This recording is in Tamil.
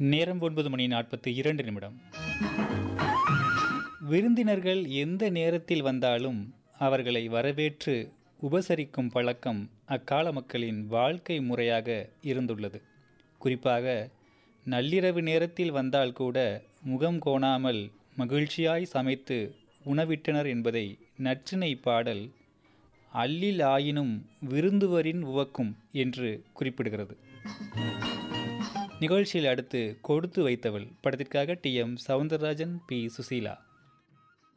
நேரம் 9:42 விருந்தினர்கள் எந்த நேரத்தில் வந்தாலும் அவர்களை வரவேற்று உபசரிக்கும் பழக்கம் அக்கால மக்களின் வாழ்க்கை முறையாக இருந்துள்ளது. குறிப்பாக நள்ளிரவு நேரத்தில் வந்தால் கூட முகம் கோணாமல் மகிழ்ச்சியாய் சமைத்து உணவிட்டனர் என்பதை நற்றிணை பாடல் அல்லில் ஆயினும் விருந்துவரின் உவக்கும் என்று குறிப்பிடுகிறது. நிகழ்ச்சியில் அடுத்து கொடுத்து வைத்தவள் படத்திற்காக டி.எம். சௌந்தரராஜன், பி. சுசீலா.